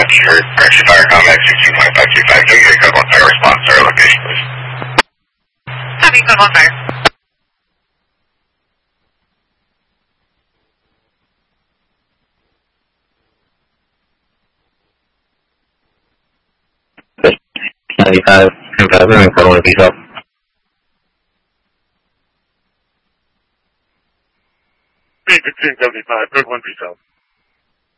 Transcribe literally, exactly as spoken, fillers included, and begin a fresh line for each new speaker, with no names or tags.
dispatch for correction fire combat sixteen twenty-five two five. Can you get a code one fire response to our location, please?
Copy, code one fire.
ninety-five, ninety-five, we're in code one, please help.
fifteen seventy-five, code one, please help.